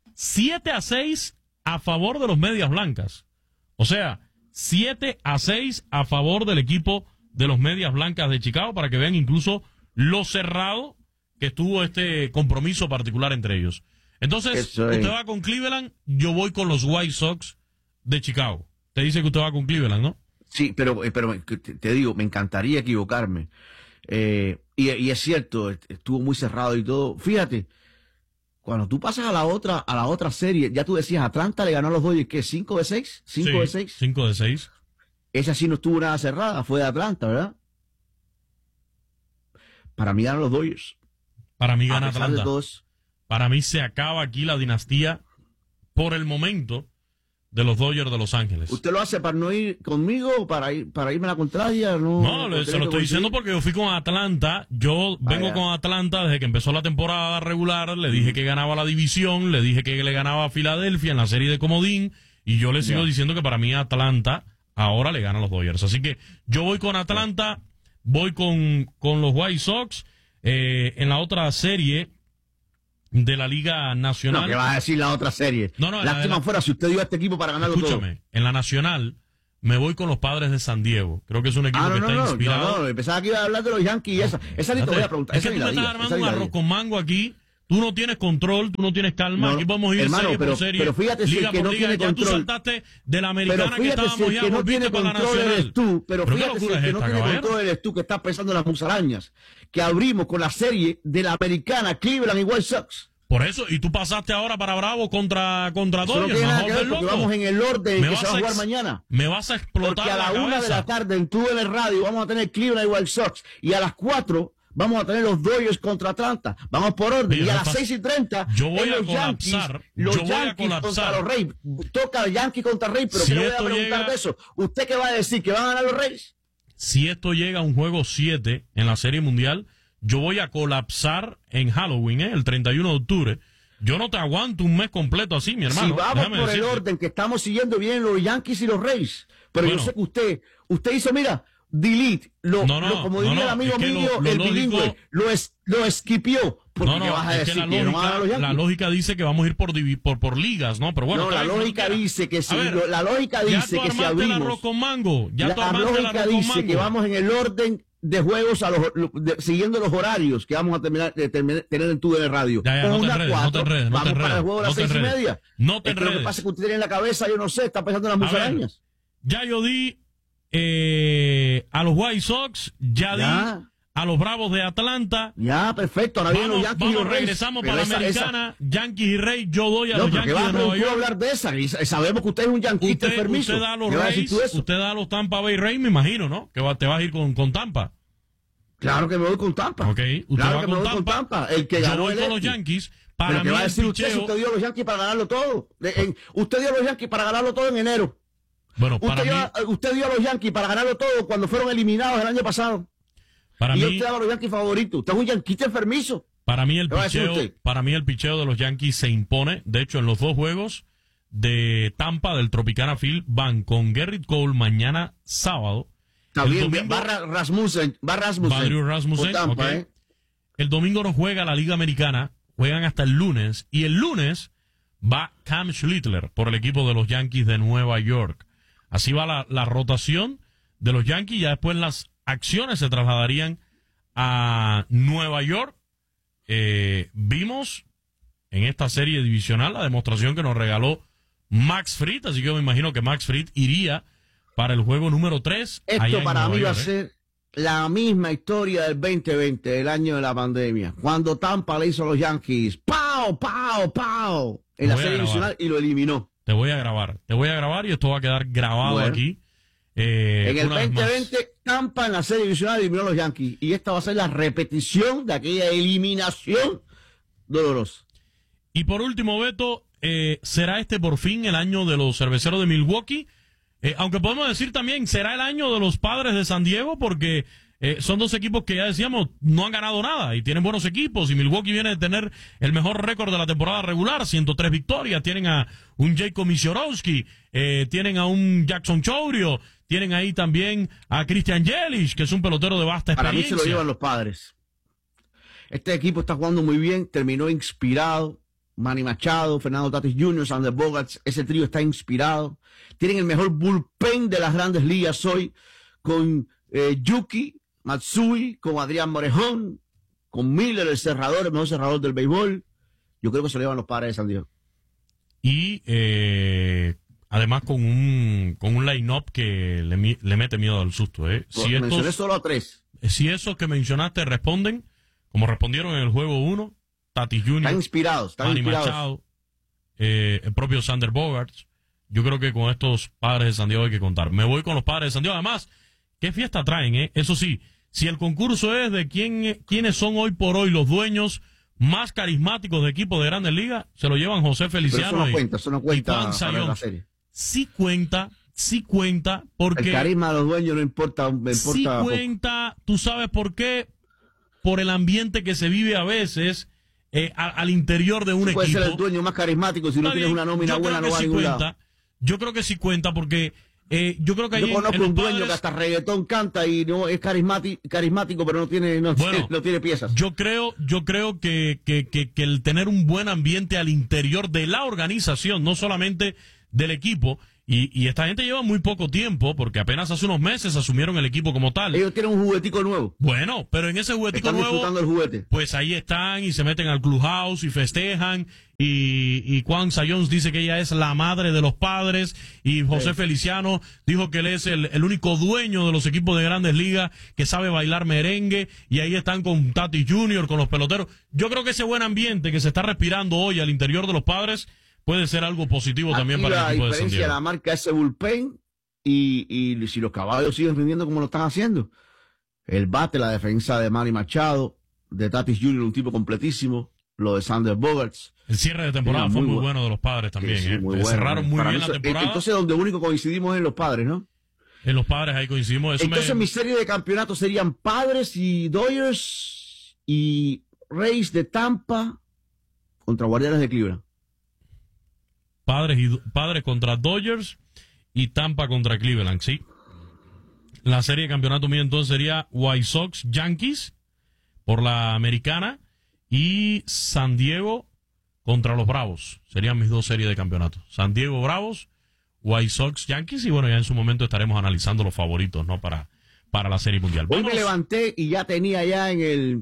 Speaker 2: 7-6 a favor de los Medias Blancas. O sea, 7-6 a favor del equipo de los Medias Blancas de Chicago, para que vean incluso lo cerrado que estuvo este compromiso particular entre ellos. Entonces, usted va con Cleveland, yo voy con los White Sox de Chicago. Te dice que usted va con Cleveland, ¿no?
Speaker 4: Sí, pero te digo, me encantaría equivocarme. Y es cierto, estuvo muy cerrado y todo. Fíjate, cuando tú pasas a la otra serie, ya tú decías, Atlanta le ganó a los Dodgers, ¿qué? ¿5 de 6? ¿5 de 6?
Speaker 2: 5 de 6.
Speaker 4: Esa sí no estuvo nada cerrada, fue de Atlanta, ¿verdad? Para mí ganan los Dodgers.
Speaker 2: Para mí gana Atlanta. Para mí se acaba aquí la dinastía, por el momento, de los Dodgers de Los Ángeles.
Speaker 4: ¿Usted lo hace para no ir conmigo o para irme a la contraria?
Speaker 2: No, se lo estoy diciendo porque yo fui con Atlanta. Yo vengo con Atlanta desde que empezó la temporada regular. Le dije que ganaba la división, le dije que le ganaba a Filadelfia en la serie de comodín, y yo le sigo diciendo que para mí Atlanta ahora le gana a los Dodgers. Así que yo voy con Atlanta, voy con los White Sox. En la otra serie de la Liga Nacional.
Speaker 4: No, que vas a decir la otra serie.
Speaker 2: No,
Speaker 4: lástima fuera si usted dio a este equipo para ganarlo todo.
Speaker 2: Escúchame, en la Nacional me voy con los Padres de San Diego. Creo que es un equipo que está inspirado.
Speaker 4: No, empezaba aquí a hablar de los Yankees y esa ni te voy a preguntar.
Speaker 2: Es que tú me estás armando un arroz con mango aquí. Tú no tienes control, tú no tienes calma. Aquí podemos ir serie por serie,
Speaker 4: pero fíjate
Speaker 2: liga
Speaker 4: si el que
Speaker 2: por
Speaker 4: no
Speaker 2: liga.
Speaker 4: tiene
Speaker 2: Ya
Speaker 4: control,
Speaker 2: tú saltaste de la americana que estábamos
Speaker 4: si el
Speaker 2: ya,
Speaker 4: que no
Speaker 2: volviste
Speaker 4: tiene
Speaker 2: para la
Speaker 4: control
Speaker 2: nacional.
Speaker 4: eres tú, pero fíjate si el que no tiene control eres tú, que estás pensando en las musarañas, que abrimos con la serie de la americana Cleveland y White Sox.
Speaker 2: Por eso, y tú pasaste ahora para Bravo contra Dodgers.
Speaker 4: No tiene nada que ver, porque vamos en el orden que se va a jugar mañana.
Speaker 2: Me vas a explotar
Speaker 4: porque a la 1 de la tarde en TUDN Radio vamos a tener Cleveland y White Sox, y a las 4 vamos a tener los Dodgers contra Atlanta. Vamos por orden. Y a las 6:30
Speaker 2: yo voy a
Speaker 4: los
Speaker 2: colapsar.
Speaker 4: Los
Speaker 2: yo voy a
Speaker 4: Yankees
Speaker 2: colapsar
Speaker 4: contra los Reyes. Toca Yankees contra Reyes, pero
Speaker 2: si
Speaker 4: ¿qué le voy a preguntar de eso? ¿Usted qué va a decir? ¿Que van a ganar los Reyes?
Speaker 2: Si esto llega a un juego 7 en la Serie Mundial, yo voy a colapsar en Halloween, el 31 de octubre. Yo no te aguanto un mes completo así, mi hermano.
Speaker 4: Si vamos por el orden que estamos siguiendo, vienen los Yankees y los Reyes. Pero yo sé que usted hizo, mira, delete, como diría el amigo mío, el bilingüe, lo esquipió. Porque ¿qué vas a decir?
Speaker 2: La lógica dice que vamos a ir por ligas, ¿no? Pero bueno,
Speaker 4: la lógica dice que si la lógica dice que si abrimos,
Speaker 2: arroz con mango.
Speaker 4: La lógica dice que vamos en el orden de juegos siguiendo los horarios que vamos a tener en TUDN Radio.
Speaker 2: No te enredes.
Speaker 4: Vamos para el juego de las 6:30.
Speaker 2: No te enredes.
Speaker 4: Lo que pasa es que usted tiene en la cabeza, yo no sé, está pensando en las musarañas.
Speaker 2: Ya yo di a los White Sox, di a los Bravos de Atlanta.
Speaker 4: Ya, perfecto. Ahora vienen los Yankees y los Reyes.
Speaker 2: Regresamos para la americana. Yankees y Reyes, yo doy a los Yankees de Nueva York.
Speaker 4: hablar de esa. Y sabemos que usted es un yanquista enfermizo.
Speaker 2: Usted da a los Reyes, usted da a los Tampa Bay Rays, me imagino, ¿no? Que te vas a ir con Tampa.
Speaker 4: Claro que me voy con Tampa.
Speaker 2: Ok,
Speaker 4: claro que me voy con Tampa. El que ganó
Speaker 2: con los Yankees.
Speaker 4: Para mí, va a decir usted si usted dio a los Yankees para ganarlo todo. Usted dio a los Yankees para ganarlo todo en enero.
Speaker 2: Bueno,
Speaker 4: usted dio a los Yankees para ganarlo todo cuando fueron eliminados el año pasado. Y usted daba a los Yankees favoritos. Usted es un yanquista enfermizo.
Speaker 2: Para mí el picheo de los Yankees se impone. De hecho, en los dos juegos de Tampa del Tropicana Field van con Gerrit Cole mañana sábado.
Speaker 4: Está bien, va Rasmussen.
Speaker 2: Tampa, okay. El domingo no juega la Liga Americana, juegan hasta el lunes. Y el lunes va Cam Schlittler por el equipo de los Yankees de Nueva York. Así va la rotación de los Yankees. Ya después las acciones se trasladarían a Nueva York. Vimos en esta serie divisional la demostración que nos regaló Max Fried, así que yo me imagino que Max Fried iría para el juego número 3.
Speaker 4: Esto para mí va a ser la misma historia del 2020, el año de la pandemia, cuando Tampa le hizo a los Yankees ¡pau, pau, pau! En la serie divisional y lo eliminó.
Speaker 2: Te voy a grabar y esto va a quedar grabado aquí.
Speaker 4: En el 2020, Tampa en la serie divisional eliminó a los Yankees. Y esta va a ser la repetición de aquella eliminación dolorosa.
Speaker 2: Y por último, Beto, ¿será este por fin el año de los Cerveceros de Milwaukee? Aunque podemos decir también, ¿será el año de los Padres de San Diego? Porque son dos equipos que ya decíamos no han ganado nada y tienen buenos equipos. Y Milwaukee viene de tener el mejor récord de la temporada regular, 103 victorias. Tienen a un Jacob Misiorowski, tienen a un Jackson Chourio, tienen ahí también a Christian Yelich, que es un pelotero de vasta experiencia.
Speaker 4: Para mí se lo llevan los Padres. Este equipo está jugando muy bien, terminó inspirado. Manny Machado, Fernando Tatis Jr., Sander Bogaerts, ese trío está inspirado. Tienen el mejor bullpen de las grandes ligas hoy, con Yuki, Matsui, con Adrián Morejón, con Miller, el mejor cerrador del béisbol. Yo creo que se lo llevan los Padres de San Diego.
Speaker 2: Y además con un line-up que le mete miedo al susto.
Speaker 4: Mencioné solo a 3.
Speaker 2: Si esos que mencionaste responden, como respondieron en el juego 1, Tatis Jr.,
Speaker 4: están inspirados.
Speaker 2: Machado, el propio Sander Bogaerts. Yo creo que con estos Padres de San Diego hay que contar. Me voy con los Padres de San Diego. Además, ¿qué fiesta traen? Eso sí, si el concurso es de quiénes son hoy por hoy los dueños más carismáticos de equipos de Grandes Ligas, se lo llevan José Feliciano.
Speaker 4: Pero eso no cuenta para la serie.
Speaker 2: Sí cuenta, porque...
Speaker 4: El carisma de los dueños no importa.
Speaker 2: Sí cuenta, ¿tú sabes por qué? Por el ambiente que se vive a veces... al interior de un equipo.
Speaker 4: Puede ser el dueño más carismático si no tienes una nómina buena, no va a ningún lado.
Speaker 2: Yo creo que sí cuenta porque yo creo que
Speaker 4: yo conozco un dueño que hasta reggaetón canta y no es carismático, pero no tiene piezas.
Speaker 2: Yo creo que el tener un buen ambiente al interior de la organización, no solamente del equipo. Y esta gente lleva muy poco tiempo, porque apenas hace unos meses asumieron el equipo como tal.
Speaker 4: Ellos tienen un juguetico nuevo.
Speaker 2: Bueno, pero en ese juguetico
Speaker 4: están
Speaker 2: nuevo,
Speaker 4: disfrutando el juguete.
Speaker 2: Pues ahí están y se meten al clubhouse y festejan. Y Kwanzaa Jones dice que ella es la madre de los padres. Y José Feliciano dijo que él es el único dueño de los equipos de Grandes Ligas que sabe bailar merengue. Y ahí están con Tatis Jr., con los peloteros. Yo creo que ese buen ambiente que se está respirando hoy al interior de los Padres puede ser algo positivo también para el equipo de San Diego.
Speaker 4: La marca ese bullpen y si los caballos siguen rindiendo como lo están haciendo, el bate, la defensa de Manny Machado, de Tatis Jr., un tipo completísimo, lo de Sander Bogaerts.
Speaker 2: El cierre de temporada fue muy bueno de los Padres también.
Speaker 4: Sí, muy bueno.
Speaker 2: Cerraron muy bien la temporada.
Speaker 4: Entonces, donde único coincidimos es en los Padres, ¿no?
Speaker 2: En los Padres ahí coincidimos.
Speaker 4: Entonces, mi serie de campeonatos serían Padres y Dodgers y Rays de Tampa contra Guardianes de Cleveland.
Speaker 2: Padres contra Dodgers y Tampa contra Cleveland, sí. La serie de campeonato mío entonces sería White Sox Yankees por la americana y San Diego contra los Bravos. Serían mis dos series de campeonato. San Diego Bravos, White Sox Yankees, y bueno, ya en su momento estaremos analizando los favoritos, ¿no? Para la serie mundial.
Speaker 4: Hoy me levanté y ya tenía ya en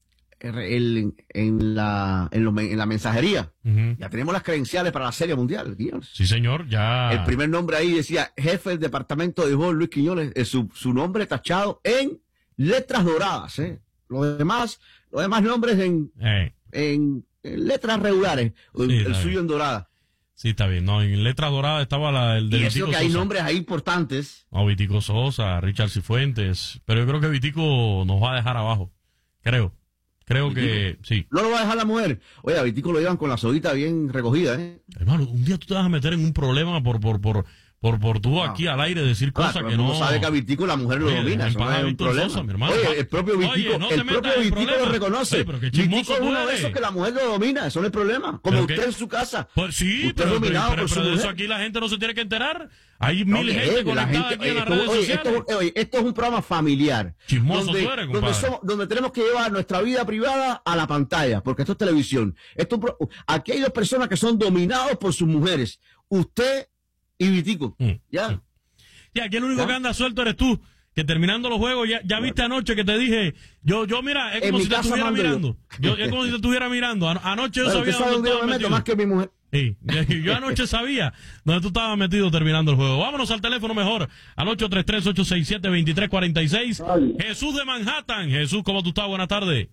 Speaker 4: la mensajería. Ya tenemos las credenciales para la Serie Mundial, Quiñones.
Speaker 2: Sí, señor, ya.
Speaker 4: El primer nombre ahí decía jefe del departamento de béisbol, Luis Quiñones, su nombre tachado en letras doradas, Los demás nombres en letras regulares, sí, el suyo en dorada.
Speaker 2: Sí, está bien. No, en letras doradas estaba el de
Speaker 4: y
Speaker 2: Vitico
Speaker 4: eso que
Speaker 2: Sosa.
Speaker 4: hay nombres ahí importantes.
Speaker 2: No, Vitico Sosa, Richard Cifuentes, pero yo creo que Vitico nos va a dejar abajo. Creo que sí.
Speaker 4: No lo va a dejar la mujer. Oye, a Vitico lo llevan con la soguita bien recogida,
Speaker 2: Hermano, un día tú te vas a meter en un problema por tú aquí al aire decir cosas que no.
Speaker 4: Sabe que a Vitico la mujer lo domina. Eso no es un problema.
Speaker 2: Sosa, mi hermano.
Speaker 4: Oye, el propio Vitico, lo reconoce.
Speaker 2: Oye, pero qué
Speaker 4: Vitico es uno de esos que la mujer lo domina. Eso no es problema. Como usted en su casa.
Speaker 2: Pues sí,
Speaker 4: usted es dominado por su mujer.
Speaker 2: De eso aquí la gente no se tiene que enterar. Hay mil gente conectada aquí en las redes sociales.
Speaker 4: Esto es un programa familiar.
Speaker 2: Chismoso tú eres, compadre.
Speaker 4: Donde tenemos que llevar nuestra vida privada a la pantalla, porque esto es televisión. Aquí hay dos personas que son dominados por sus mujeres. Usted y Vitico. Ya.
Speaker 2: Ya, aquí el único que anda suelto eres tú. Que terminando los juegos, ya viste anoche que te dije, yo mira, es como si te estuviera mirando. Es como si te estuviera mirando. Anoche yo sabía dónde estabas metido.
Speaker 4: Más que mi mujer.
Speaker 2: Sí, yo anoche sabía dónde tú estabas metido terminando el juego. Vámonos al teléfono mejor, al 833-867-2346. Jesús de Manhattan. Jesús, ¿cómo tú estás? Buenas tardes.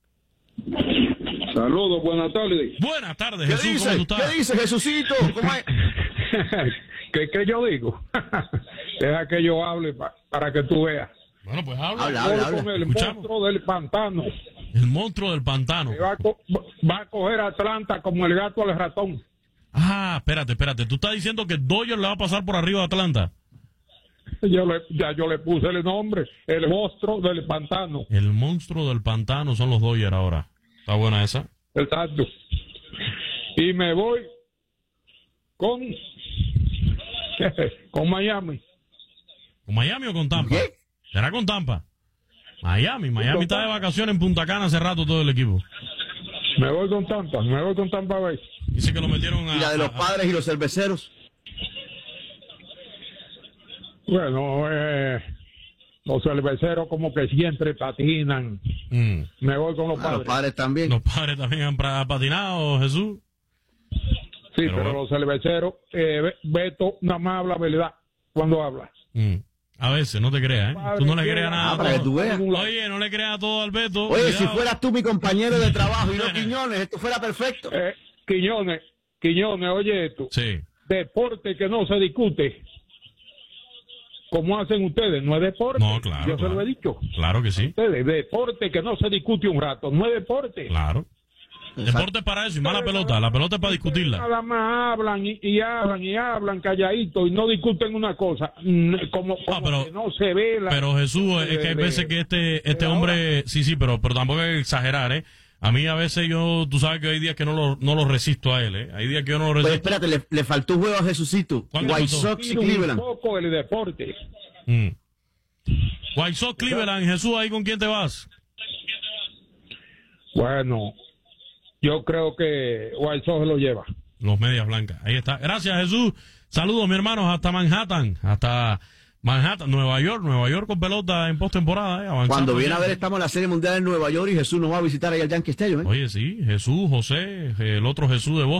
Speaker 5: Saludos, buenas tardes.
Speaker 2: Buenas tardes, Jesús, ¿cómo tú estás?
Speaker 4: ¿Qué dice, Jesucito? ¿Cómo es?
Speaker 5: ¿Qué yo digo? Deja que yo hable para que tú veas.
Speaker 2: Bueno, pues habla.
Speaker 5: Con el monstruo del pantano.
Speaker 2: El monstruo del pantano.
Speaker 5: Va a coger a Atlanta como el gato al ratón.
Speaker 2: Ah, espérate. ¿Tú estás diciendo que Dodgers le va a pasar por arriba a Atlanta?
Speaker 5: Yo le puse el nombre, el monstruo del pantano.
Speaker 2: El monstruo del pantano son los Dodgers ahora. ¿Está buena esa?
Speaker 5: Exacto. Y me voy con Miami.
Speaker 2: ¿Con Miami o con Tampa?
Speaker 4: ¿Qué?
Speaker 2: ¿Será con Tampa? Miami está de vacaciones en Punta Cana hace rato todo el equipo.
Speaker 5: Me voy con Tampa Bay.
Speaker 2: Dice que lo metieron
Speaker 4: ¿Y la de los Padres y los cerveceros?
Speaker 5: Bueno, los cerveceros como que siempre patinan. Me voy con los Padres.
Speaker 4: Los Padres también.
Speaker 2: Los Padres también han patinado, Jesús.
Speaker 5: Sí, pero los cerveceros, Beto nada más habla verdad cuando habla.
Speaker 2: A veces, no te creas, ¿eh? Tú no le creas nada.
Speaker 4: Para que tú veas.
Speaker 2: Oye, no le creas todo al Beto.
Speaker 4: Oye,
Speaker 2: cuidado.
Speaker 4: si fueras tú mi compañero de trabajo y no Quiñones, esto fuera perfecto.
Speaker 5: Quiñones, oye esto.
Speaker 2: Sí.
Speaker 5: Deporte que no se discute. Como hacen ustedes, no es deporte.
Speaker 2: No, claro.
Speaker 5: Yo se lo he dicho.
Speaker 2: Claro que sí.
Speaker 5: Ustedes, deporte que no se discute un rato, no es deporte.
Speaker 2: Claro. Deporte es para eso y más la pelota es para discutirla.
Speaker 5: Nada más hablan y hablan calladito y no discuten una cosa. Como que no se ve la...
Speaker 2: Pero Jesús, es que hay veces que este hombre... Sí, pero tampoco hay que exagerar, ¿eh? A mí a veces tú sabes que hay días que no lo resisto a él, ¿eh? Hay días que yo no lo resisto.
Speaker 4: Pero espérate, le faltó un juego a Jesucito. White Sox y Cleveland.
Speaker 5: Un poco el deporte.
Speaker 2: White Sox, Cleveland. Jesús, ¿ahí con quién te vas?
Speaker 5: Bueno, yo creo que White Sox lo lleva.
Speaker 2: Los medias blancas. Ahí está. Gracias, Jesús. Saludos, mi hermano, hasta Manhattan. Nueva York con pelota en postemporada.
Speaker 4: Cuando viene a ver, estamos en la Serie Mundial en Nueva York y Jesús nos va a visitar ahí al Yankee Stadium.
Speaker 2: Oye, sí, Jesús, José, el otro Jesús de Boston.